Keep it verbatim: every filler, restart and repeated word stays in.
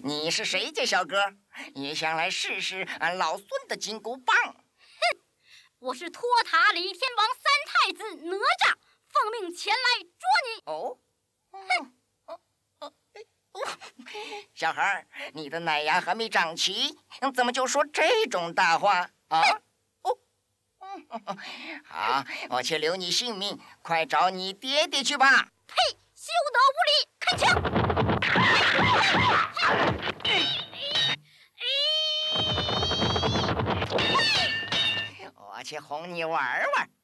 你是谁家小哥？也想来试试俺老孙的金箍棒？ 哼！我是托塔李天王三太子哪吒，奉命前来捉你。 哦，哼！哦哦哦！小孩，你的奶牙还没长齐，怎么就说这种大话啊？哦，好，我却留你性命，快找你爹爹去吧！ 呸！休得无礼！开枪！ 我去哄你玩玩。